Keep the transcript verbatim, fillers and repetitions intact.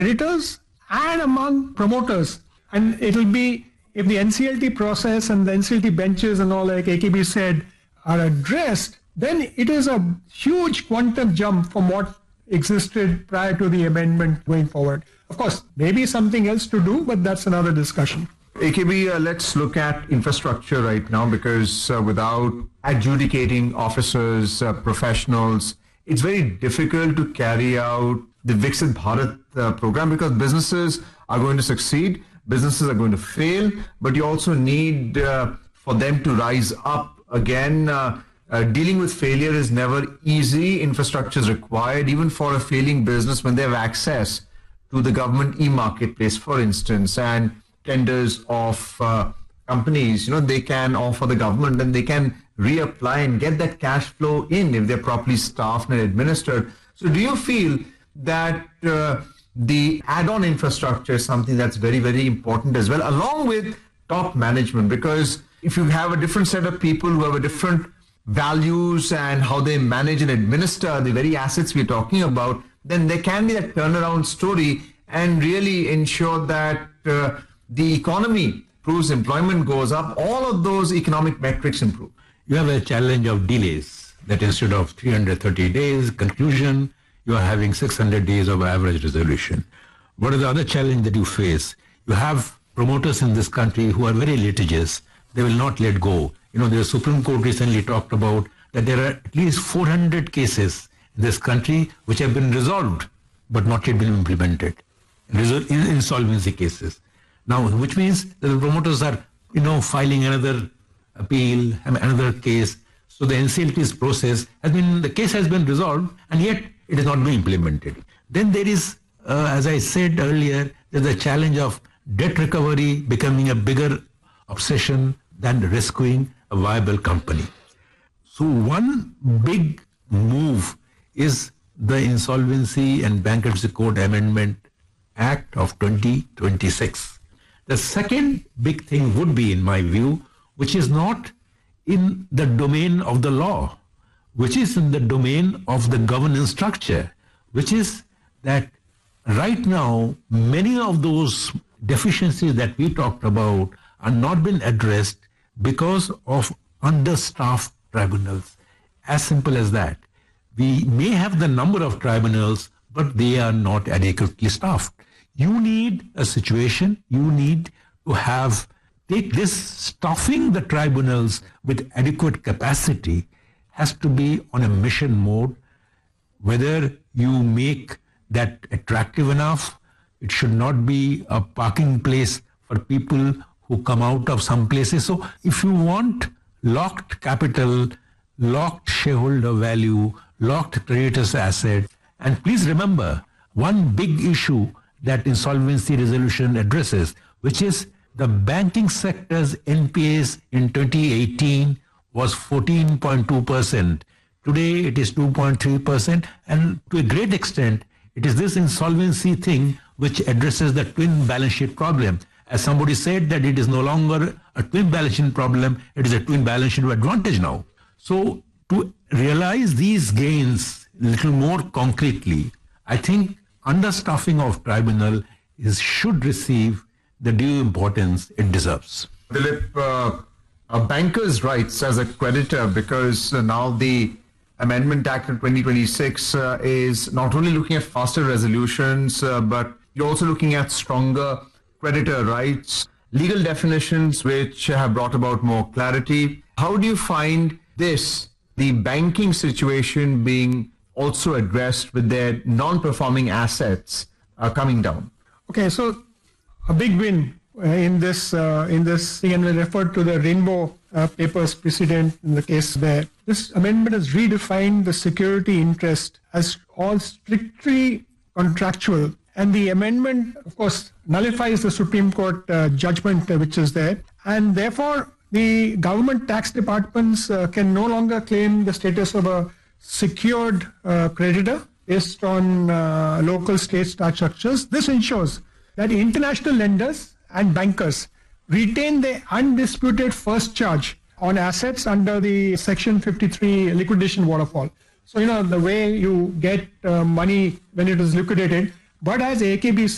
creditors and among promoters. And it'll be, if the N C L T process and the N C L T benches and all, like A K B said, are addressed, then it is a huge quantum jump from what existed prior to the amendment going forward. Of course, maybe something else to do, but that's another discussion. A K B, uh, let's look at infrastructure right now, because uh, without adjudicating officers, uh, professionals, it's very difficult to carry out the Viksit Bharat uh, program, because businesses are going to succeed, businesses are going to fail, but you also need uh, for them to rise up again. Uh, uh, dealing with failure is never easy. Infrastructure is required, even for a failing business, when they have access to the government e-marketplace, for instance, and tenders of uh, companies, you know, they can offer the government and they can reapply and get that cash flow in if they're properly staffed and administered. So do you feel that uh, the add-on infrastructure is something that's very, very important as well, along with top management? Because if you have a different set of people who have a different values and how they manage and administer the very assets we're talking about, then there can be a turnaround story and really ensure that uh, the economy improves, employment goes up, all of those economic metrics improve. You have a challenge of delays, that instead of three hundred thirty days conclusion, you are having six hundred days of average resolution. What is the other challenge that you face? You have promoters in this country who are very litigious. They will not let go. You know, the Supreme Court recently talked about that there are at least four hundred cases in this country which have been resolved but not yet been implemented. In insolvency cases. Now, which means that the promoters are, you know, filing another appeal, another case. So the N C L T's process has been, the case has been resolved, and yet it has not been implemented. Then there is, uh, as I said earlier, there's the challenge of debt recovery becoming a bigger obsession than rescuing a viable company. So one big move is the Insolvency and Bankruptcy Code Amendment Act of twenty twenty-six. The second big thing would be, in my view, which is not in the domain of the law, which is in the domain of the governance structure, which is that right now, many of those deficiencies that we talked about are not being addressed because of understaffed tribunals. As simple as that. We may have the number of tribunals, but they are not adequately staffed. You need a situation, you need to have, take this staffing the tribunals with adequate capacity has to be on a mission mode. Whether you make that attractive enough, it should not be a parking place for people who come out of some places. So if you want locked capital, locked shareholder value, locked creditors' asset, and please remember one big issue that insolvency resolution addresses, which is the banking sector's N P As in twenty eighteen was fourteen point two percent. Today it is two point three percent, and to a great extent, it is this insolvency thing which addresses the twin balance sheet problem. As somebody said, that it is no longer a twin balance sheet problem, it is a twin balance sheet advantage now. So to realize these gains a little more concretely, I think understaffing of tribunal is should receive the due importance it deserves. Dilip, uh, a banker's rights as a creditor, because uh, now the Amendment Act of twenty twenty-six uh, is not only looking at faster resolutions, uh, but you're also looking at stronger creditor rights, legal definitions which have brought about more clarity. How do you find this, the banking situation being also addressed with their non-performing assets uh, coming down? Okay, so a big win uh, in this uh, in this thing, and we referred to the Rainbow uh, Papers precedent in the case there. This amendment has redefined the security interest as all strictly contractual, and the amendment, of course, nullifies the Supreme Court uh, judgment uh, which is there, and therefore the government tax departments uh, can no longer claim the status of a secured uh, creditor based on uh, local state structures. This ensures that international lenders and bankers retain their undisputed first charge on assets under the Section fifty-three liquidation waterfall. So, you know, the way you get uh, money when it is liquidated, but as A K B said,